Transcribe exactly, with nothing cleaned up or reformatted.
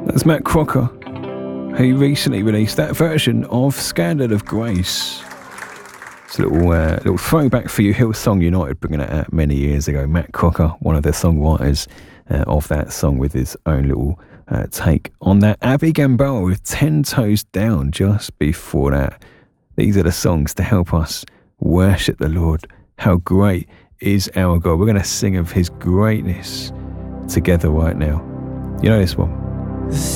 That's Matt Crocker, who recently released that version of Scandal of Grace. It's a little, uh, little throwback for you. Hillsong United bringing it out many years ago. Matt Crocker, one of the songwriters uh, of that song, with his own little uh, take on that. Abby Gambaro with Ten Toes Down just before that. These are the songs to help us worship the Lord. How great is our God. We're going to sing of his greatness together right now. You know this one.